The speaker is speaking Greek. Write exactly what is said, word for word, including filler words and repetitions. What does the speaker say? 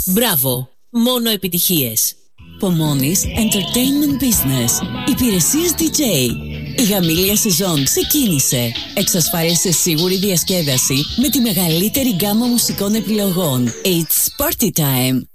Μπράβο! Μόνο επιτυχίες. Pomoni's Entertainment Business. Υπηρεσίες ντι τζέι. Η γαμήλια σεζόν ξεκίνησε. Εξασφάλισε σίγουρη διασκέδαση με τη μεγαλύτερη γκάμα μουσικών επιλογών. It's party time.